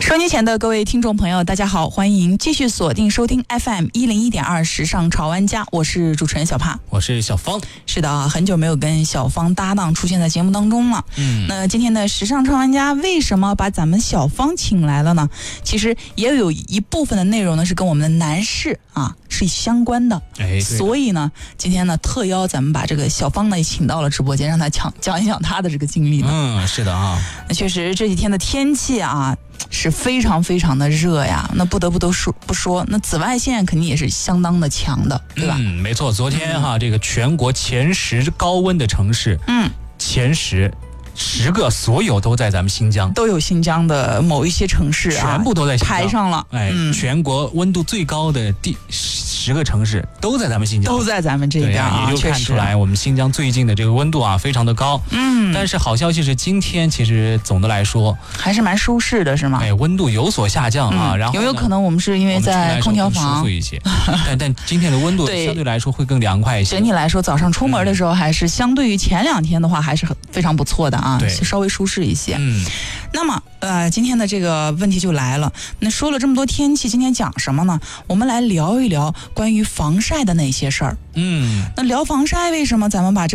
收音前的各位听众朋友，大家好，欢迎继续锁定收听 FM101.2时尚潮玩家，我是主持人小帕， 我是小芳。 是的啊，很久没有跟小芳搭档出现在节目当中了。那今天的时尚潮玩家为什么把咱们小芳请来了呢？其实也有一部分的内容呢是跟我们的男士啊是相关的。所以呢，今天呢特邀咱们把这个小芳呢请到了直播间，让她讲一讲她的这个经历呢。 是的啊。 那确实这几天的天气啊是非常非常的热呀，那不得不说，那紫外线肯定也是相当的强的，对吧？ 没错，昨天这个全国前10高温的城市，前10个所有都在咱们新疆， 都有新疆的某一些城市全部都在新疆排上了。 全国温度最高的第10个城市都在咱们新疆， 都在咱们这边也就看出来我们新疆最近的这个温度非常的高。但是好消息是今天其实总的来说还是蛮舒适的，是吗？ 温度有所下降然后有没有可能我们是因为在空调房舒服一些但今天的温度相对来说会更凉快一些。 整体来说早上出门的时候还是相对于前2天的话还是非常不错的啊，稍微舒适一些。那么今天的这个问题就来了，那说了这么多天气，今天讲什么呢？我们来聊一聊关于防晒的那些事儿。那聊防晒，为什么咱们把